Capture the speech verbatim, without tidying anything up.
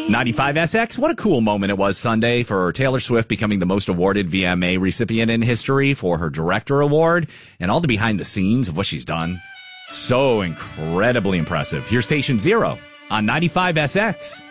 ninety-five S X, what a cool moment it was Sunday for Taylor Swift becoming the most awarded V M A recipient in history for her Director Award and all the behind the scenes of what she's done. So incredibly impressive. Here's Patient Zero on ninety-five S X.